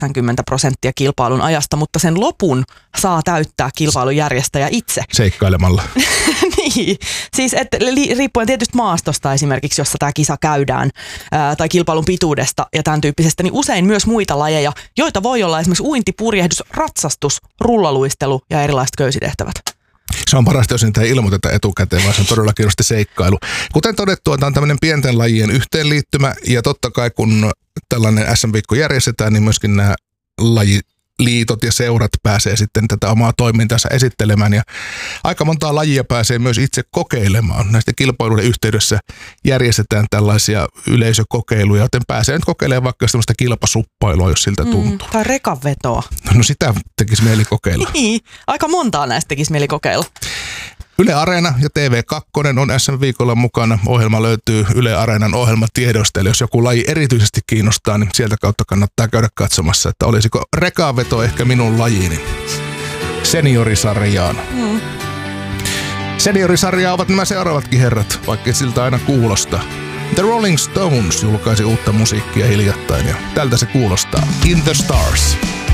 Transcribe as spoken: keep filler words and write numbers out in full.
yhdeksänkymmentä prosenttia kilpailun ajasta, mutta sen lopun saa täyttää kilpailun järjestäjä itse. Seikkailemalla. Niin, siis että riippuen tietysti maastosta esimerkiksi, jossa tämä kisa käydään, ää, tai kilpailun pituudesta ja tämän tyyppisestä, niin usein myös muita lajeja, joita voi olla esimerkiksi uinti, purjehdus, ratsastus, rullaluistelu ja erilaiset köysitehtävät. Se on parasta, jos niitä ei ilmoiteta etukäteen, vaan se on todellakin just seikkailu. Kuten todettua, tämä on tämmöinen pienten lajien yhteenliittymä, ja totta kai kun tällainen äs äm-viikko järjestetään, niin myöskin nämä lajiliitot ja seurat pääsee sitten tätä omaa toimintaansa esittelemään, ja aika montaa lajia pääsee myös itse kokeilemaan. Näistä kilpailuiden yhteydessä järjestetään tällaisia yleisökokeiluja, joten pääsee nyt kokeilemaan vaikka semmoista kilpasuppailua, jos siltä tuntuu. Mm, tai rekanvetoa. No sitä tekisi mieli kokeilla. Niin, aika montaa näistä tekisi mieli kokeilla. Yle Areena ja T V kaksi on äs äm-viikolla mukana. Ohjelma löytyy Yle Areenan ohjelmatiedosta, eli jos joku laji erityisesti kiinnostaa, niin sieltä kautta kannattaa käydä katsomassa, että olisiko rekaveto ehkä minun lajini seniorisarjaan. Mm. Seniorisarjaa ovat nämä seuraavatkin herrat, vaikka siltä aina kuulostaa. The Rolling Stones julkaisi uutta musiikkia hiljattain ja tältä se kuulostaa. In the Stars.